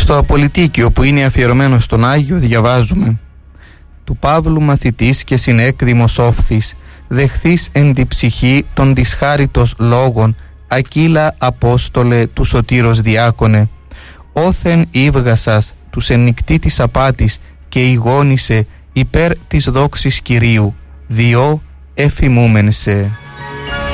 Στο Απολυτίκιο που είναι αφιερωμένο στον Άγιο διαβάζουμε: «Του Παύλου μαθητής και συνέκδημος όφθης, δεχθείς εν τη ψυχή των δυσχάριτος λόγων, Ακύλα Απόστολε του Σωτήρος Διάκονε, όθεν ύβγασας τους ενικτή της απάτης και ηγόνησε υπέρ της δόξης Κυρίου, διό εφημούμεν σε».